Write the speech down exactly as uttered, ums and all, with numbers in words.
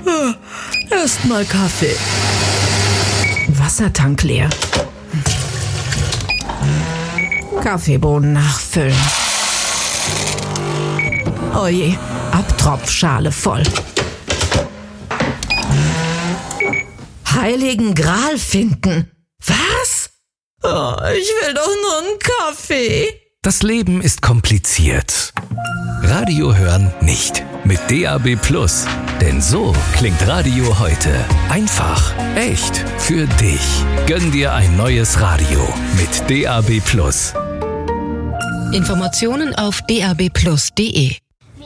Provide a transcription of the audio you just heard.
Erstmal Kaffee. Wassertank leer. Kaffeebohnen nachfüllen. Oje, Abtropfschale voll. Heiligen Gral finden. Was? Oh, ich will doch nur einen Kaffee. Das Leben ist kompliziert. Radio hören nicht. Mit D A B Plus. Denn so klingt Radio heute. Einfach, echt, für dich. Gönn dir ein neues Radio mit D A B Plus. Informationen auf d a b plus punkt d e.